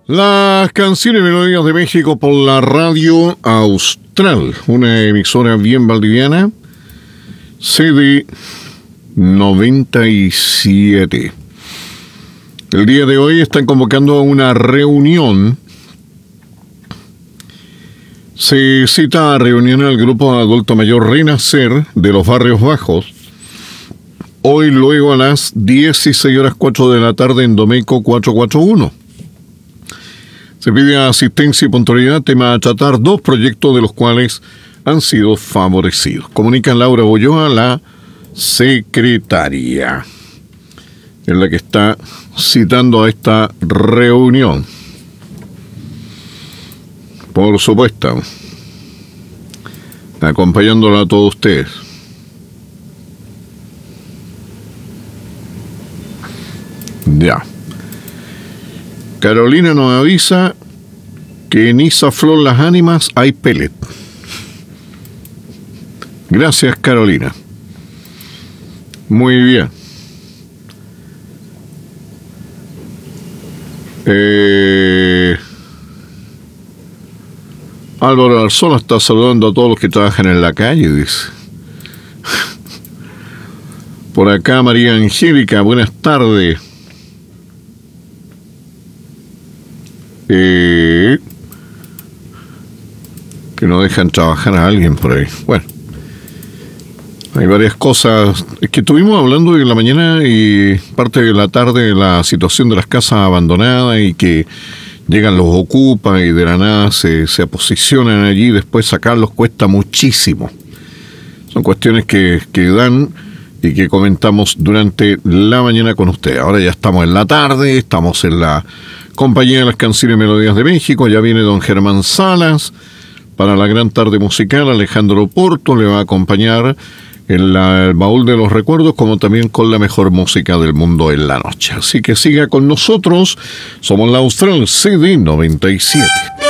Las canciones y melodías de México por la Radio Austral, una emisora bien valdiviana, sede 97. El día de hoy están convocando a una reunión. Se cita a reunión al grupo adulto mayor Renacer de los Barrios Bajos. Hoy luego a las 16:04 de la tarde en Domeco 441. Se pide asistencia y puntualidad, tema a tratar 2 proyectos de los cuales han sido favorecidos. Comunica Laura Bolloa, la secretaria, es la que está citando a esta reunión. Por supuesto, acompañándola a todos ustedes. Ya. Carolina nos avisa que en Isa Flor Las Ánimas hay pellet. Gracias, Carolina. Muy bien. Álvaro Arzola está saludando a todos los que trabajan en la calle, dice. Por acá María Angélica, buenas tardes. Que no dejan trabajar a alguien por ahí. Bueno, hay varias cosas. Es que estuvimos hablando en la mañana y parte de la tarde de la situación de las casas abandonadas y que llegan los ocupas y de la nada se posicionan allí y después sacarlos cuesta muchísimo. Son cuestiones que dan y que comentamos durante la mañana con usted. Ahora ya estamos en la tarde, estamos en la compañía de las canciones y melodías de México. Ya viene don Germán Salas para la gran tarde musical. Alejandro Porto le va a acompañar en el baúl de los recuerdos, como también con la mejor música del mundo en la noche. Así que siga con nosotros. Somos la Austral CD 97.